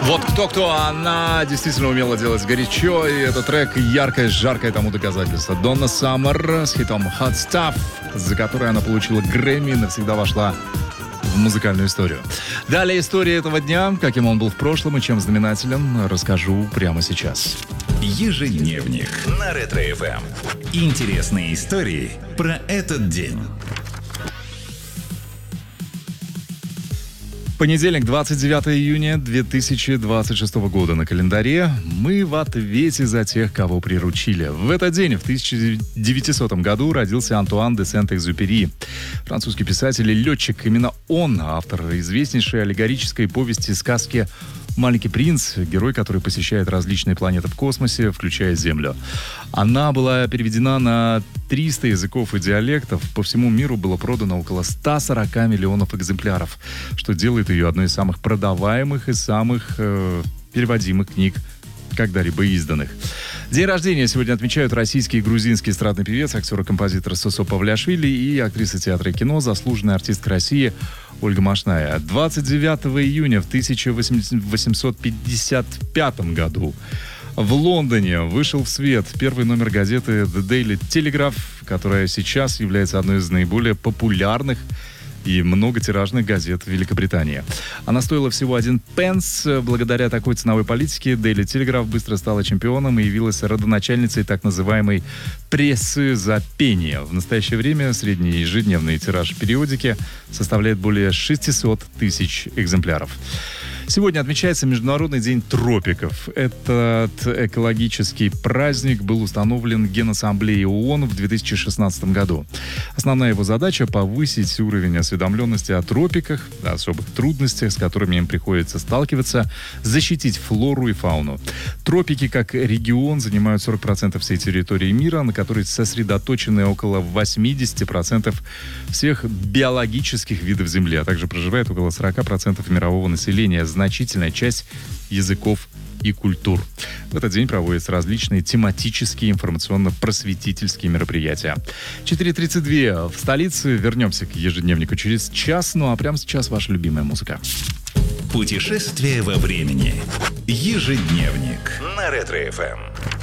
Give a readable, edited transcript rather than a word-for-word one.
Вот кто-кто, она действительно умела делать горячо, и этот трек яркое, жаркое тому доказательство. Донна Саммер с хитом Hot Stuff, за который она получила Грэмми и навсегда вошла в музыкальную историю. Далее история этого дня, каким он был в прошлом и чем знаменателен, расскажу прямо сейчас. Ежедневник на Ретро-ФМ. Интересные истории про этот день. Понедельник, 29 июня 2026 года на календаре. Мы в ответе за тех, кого приручили. В этот день, в 1900 году, родился Антуан де Сент-Экзюпери. Французский писатель и летчик. Именно он автор известнейшей аллегорической повести сказки «Маленький принц», герой, который посещает различные планеты в космосе, включая Землю. Она была переведена на 300 языков и диалектов. По всему миру было продано около 140 миллионов экземпляров, что делает ее одной из самых продаваемых и самых переводимых книг, когда-либо изданных. День рождения сегодня отмечают российский и грузинский эстрадный певец, актер и композитор Сосо Павлиашвили и актриса театра и кино, заслуженная артистка России Ольга Машная. 29 июня в 1855 году в Лондоне вышел в свет первый номер газеты The Daily Telegraph, которая сейчас является одной из наиболее популярных и многотиражных газет Великобритании. Она стоила всего 1 пенс. Благодаря такой ценовой политике Daily Telegraph быстро стала чемпионом и явилась родоначальницей так называемой прессы за пение. В настоящее время средний ежедневный тираж периодики составляет более 600 тысяч экземпляров. Сегодня отмечается Международный день тропиков. Этот экологический праздник был установлен Генассамблеей ООН в 2016 году. Основная его задача — повысить уровень осведомленности о тропиках, о особых трудностях, с которыми им приходится сталкиваться, защитить флору и фауну. Тропики как регион занимают 40% всей территории мира, на которой сосредоточены около 80% всех биологических видов Земли, а также проживает около 40% мирового населения, значительная часть языков и культур. В этот день проводятся различные тематические информационно-просветительские мероприятия. 4:32 в столице. Вернемся к ежедневнику через час. Ну а прямо сейчас ваша любимая музыка. Путешествие во времени. Ежедневник на Ретро-ФМ.